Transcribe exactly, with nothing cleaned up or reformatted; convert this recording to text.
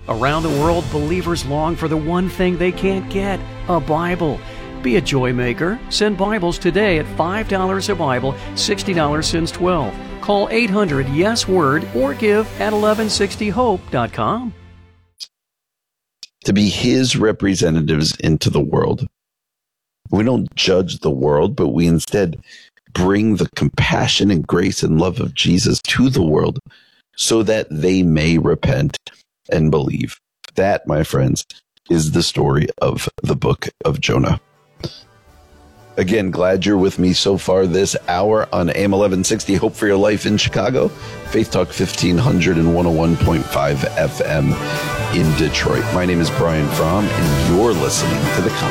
Around the world, believers long for the one thing they can't get, a Bible. Be a joy maker. Send Bibles today at five dollars a Bible, sixty dollars since twelve. Call eight hundred yes word or give at eleven sixty hope dot com. To be his representatives into the world. We don't judge the world, but we instead bring the compassion and grace and love of Jesus to the world so that they may repent and believe. That, my friends, is the story of the book of Jonah. Again, glad you're with me so far this hour on A M eleven sixty, Hope for Your Life in Chicago, Faith Talk fifteen hundred and one oh one point five F M in Detroit. My name is Brian Fromm, and you're listening to The